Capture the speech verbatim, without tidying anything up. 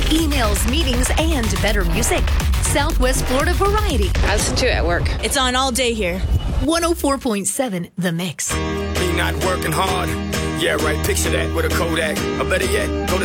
emails, meetings, and better music. Southwest Florida Variety. I listen to it at work. It's on all day here. one oh four point seven The Mix. Me not working hard. Yeah, right. Picture that with a Kodak. Or better yet, go to